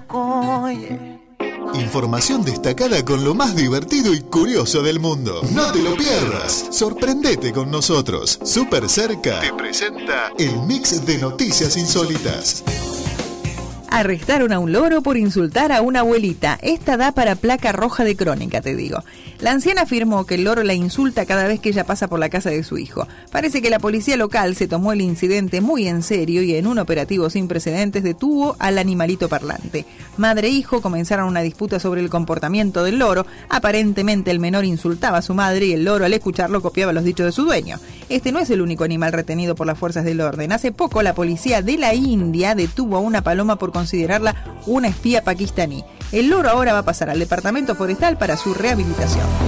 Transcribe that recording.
Información destacada con lo más divertido y curioso del mundo. No te lo pierdas. Sorprendete con nosotros. Super Cerca te presenta el mix de noticias insólitas. Arrestaron a un loro por insultar a una abuelita. Esta da para placa roja de crónica, te digo. La anciana afirmó que el loro la insulta cada vez que ella pasa por la casa de su hijo. Parece que la policía local se tomó el incidente muy en serio y en un operativo sin precedentes detuvo al animalito parlante. Madre e hijo comenzaron una disputa sobre el comportamiento del loro. Aparentemente el menor insultaba a su madre y el loro al escucharlo copiaba los dichos de su dueño. Este no es el único animal retenido por las fuerzas del orden. Hace poco la policía de la India detuvo a una paloma por considerarla una espía pakistaní. El loro ahora va a pasar al departamento forestal para su rehabilitación.